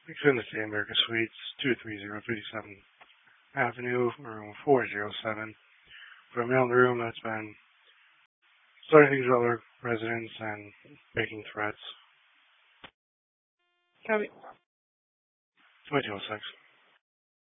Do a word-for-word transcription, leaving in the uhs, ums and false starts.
Extend the Stay America Suites, two three zero fifty-seventh Avenue, room four oh seven. For a male in the room that's been starting things with other residents and making threats. Copy. twenty-two oh six.